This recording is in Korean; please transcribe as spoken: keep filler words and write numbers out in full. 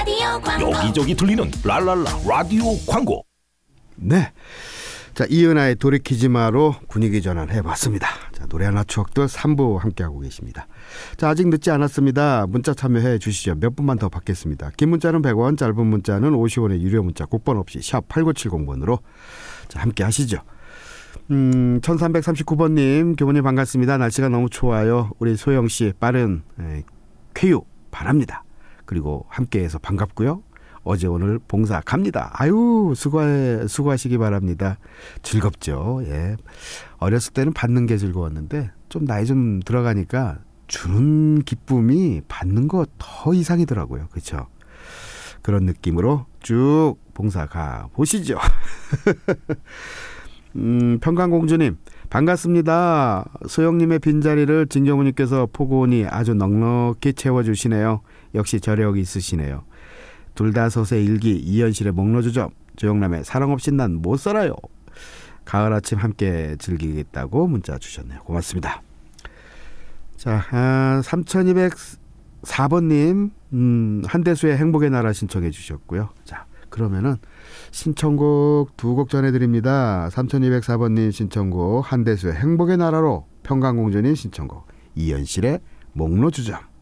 라디오 광고. 여기저기 들리는 랄랄라 라디오 광고. 네. 자, 이은하의 돌이키지 마로 분위기 전환해봤습니다. 자, 노래 하나 추억들 삼 부 함께하고 계십니다. 자, 아직 늦지 않았습니다. 문자 참여해 주시죠. 몇 분만 더 받겠습니다. 긴 문자는 백 원, 짧은 문자는 오십 원의 유료 문자 국번 없이 샵 팔구칠공 번으로 자, 함께 하시죠. 음, 천삼백삼십구 번님, 교수님 반갑습니다. 날씨가 너무 좋아요. 우리 소영씨 빠른 에, 쾌유 바랍니다. 그리고 함께해서 반갑고요. 어제 오늘 봉사 갑니다. 아유, 수고해, 수고하시기 바랍니다. 즐겁죠. 예. 어렸을 때는 받는 게 즐거웠는데 좀 나이 좀 들어가니까 주는 기쁨이 받는 거 더 이상이더라고요. 그렇죠? 그런 느낌으로 쭉 봉사 가 보시죠. 음, 평강공주님 반갑습니다. 소영님의 빈자리를 진경우님께서 포근히 아주 넉넉히 채워주시네요. 역시 저력이 있으시네요. 둘다섯의 일기, 이현실의 목로주점, 조영남의 사랑 없이 난 못 살아요. 가을 아침 함께 즐기겠다고 문자 주셨네요. 고맙습니다. 자, 아, 삼천이백사 번님 음, 한대수의 행복의 나라 신청해 주셨고요. 자, 그러면은 신청곡 두 곡 전해드립니다. 삼천이백사 번님 신청곡 한대수의 행복의 나라로, 평강공주님 신청곡 이현실의 목로주점.